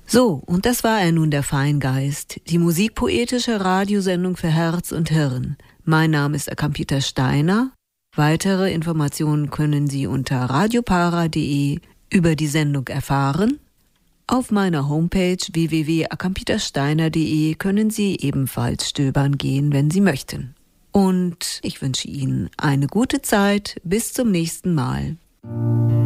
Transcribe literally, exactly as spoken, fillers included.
So, und das war er nun, der Feingeist, die musikpoetische Radiosendung für Herz und Hirn. Mein Name ist Akampeter Steiner. Weitere Informationen können Sie unter radiopara punkt de über die Sendung erfahren. Auf meiner Homepage w w w punkt akampetersteiner punkt de können Sie ebenfalls stöbern gehen, wenn Sie möchten. Und ich wünsche Ihnen eine gute Zeit. Bis zum nächsten Mal.